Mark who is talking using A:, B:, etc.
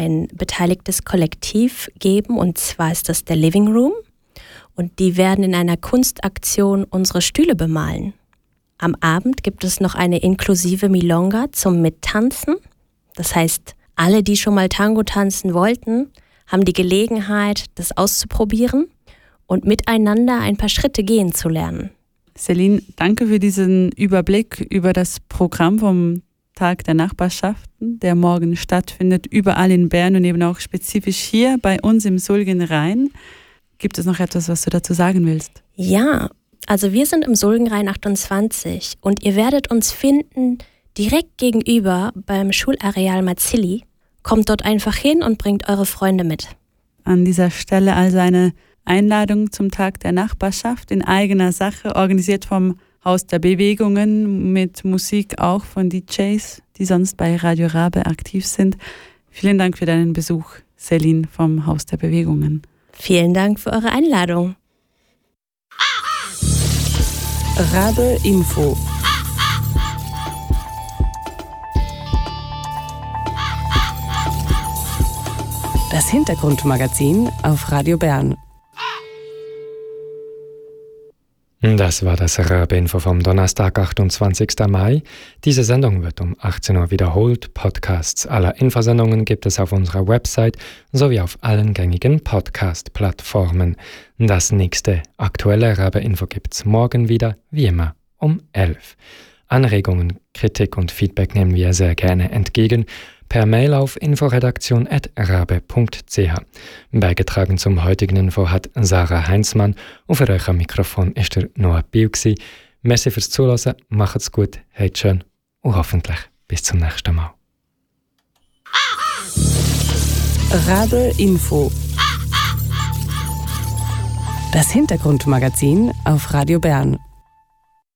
A: ein beteiligtes Kollektiv geben, und zwar ist das der Living Room. Und die werden in einer Kunstaktion unsere Stühle bemalen. Am Abend gibt es noch eine inklusive Milonga zum Mittanzen. Das heißt, alle, die schon mal Tango tanzen wollten, haben die Gelegenheit, das auszuprobieren und miteinander ein paar Schritte gehen zu lernen.
B: Céline, danke für diesen Überblick über das Programm vom Tag der Nachbarschaften, der morgen stattfindet, überall in Bern und eben auch spezifisch hier bei uns im Sulgenrain. Gibt es noch etwas, was du dazu sagen willst?
A: Ja, also wir sind im Sulgenrain 28 und ihr werdet uns finden direkt gegenüber beim Schulareal Mazzilli. Kommt dort einfach hin und bringt eure Freunde mit.
B: An dieser Stelle also eine Einladung zum Tag der Nachbarschaft in eigener Sache, organisiert vom Haus der Bewegungen, mit Musik auch von DJs, die sonst bei Radio Rabe aktiv sind. Vielen Dank für deinen Besuch, Céline vom Haus der Bewegungen.
A: Vielen Dank für eure Einladung.
C: Rabe Info. Das Hintergrundmagazin auf Radio Bern.
D: Das war das Rabe-Info vom Donnerstag, 28. Mai. Diese Sendung wird um 18 Uhr wiederholt. Podcasts aller Infosendungen gibt es auf unserer Website sowie auf allen gängigen Podcast-Plattformen. Das nächste aktuelle Rabe-Info gibt's morgen wieder, wie immer, um 11. Anregungen, Kritik und Feedback nehmen wir sehr gerne entgegen. Per Mail auf inforedaktion@rabe.ch. Beigetragen zum heutigen Info hat Sarah Heinzmann und für euch am Mikrofon ist der Noah Biel gsi. Merci fürs Zuhören, macht's gut, habt schön und hoffentlich bis zum nächsten Mal.
C: Rabe Info. Das Hintergrundmagazin auf Radio Bern.